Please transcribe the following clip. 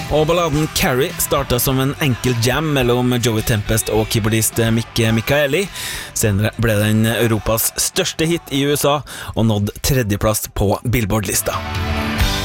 Og balladen Carrie startet som en enkel jam mellom Joey Tempest og keyboardist Mick Michaeli. Senere ble den Europas største hit i USA og nådde tredjeplass på Billboard-lista.